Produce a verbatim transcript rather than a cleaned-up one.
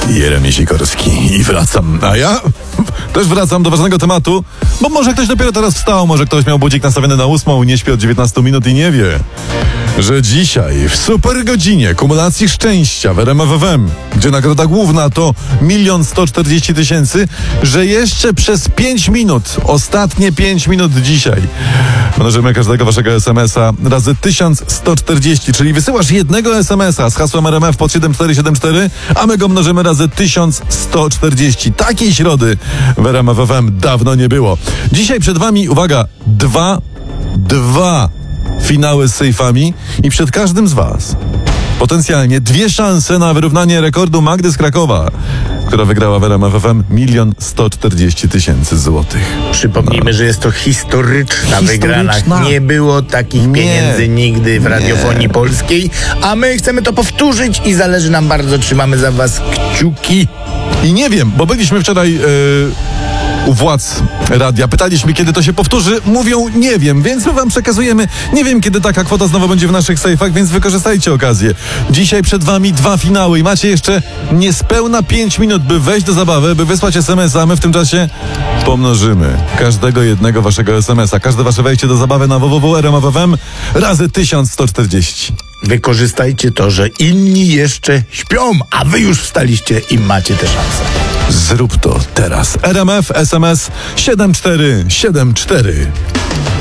Jeremi Sikorski i wracam. A ja też wracam do ważnego tematu, bo może ktoś dopiero teraz wstał, może ktoś miał budzik nastawiony na ósmą, nie śpi od dziewiętnastu minut i nie wie, że dzisiaj w super godzinie kumulacji szczęścia w R M F F M, gdzie nagroda główna to milion sto czterdzieści tysięcy, że jeszcze przez pięć minut, ostatnie pięć minut dzisiaj, mnożymy każdego waszego es em es a razy tysiąc sto czterdzieści, czyli wysyłasz jednego es em es a z hasłem R M F pod siedem cztery siedem cztery, a my go mnożymy razy tysiąc sto czterdzieści. Takiej środy w R M F F M dawno nie było. Dzisiaj przed wami, uwaga, dwa, dwa finały z sejfami i przed każdym z was potencjalnie dwie szanse na wyrównanie rekordu Magdy z Krakowa, która wygrała w R M F F M milion sto czterdzieści tysięcy złotych. Przypomnijmy, no. że jest to historyczna, Historyczna. wygrana. Nie było takich Nie. pieniędzy nigdy w radiofonii Nie. polskiej, a my chcemy to powtórzyć i zależy nam bardzo, trzymamy za was kciuki. I nie wiem, bo byliśmy wczoraj yy, u władz radia, pytaliśmy, kiedy to się powtórzy, mówią nie wiem, więc my wam przekazujemy, nie wiem, kiedy taka kwota znowu będzie w naszych sejfach, więc wykorzystajcie okazję. Dzisiaj przed wami dwa finały i macie jeszcze niespełna pięć minut, by wejść do zabawy, by wysłać es em es a, my w tym czasie pomnożymy każdego jednego waszego es em es a, każde wasze wejście do zabawy na w w w kropka r m f f m razy tysiąc sto czterdzieści. Wykorzystajcie to, że inni jeszcze śpią, a wy już wstaliście i macie tę szansę. Zrób to teraz. R M F S M S siedem cztery siedem cztery.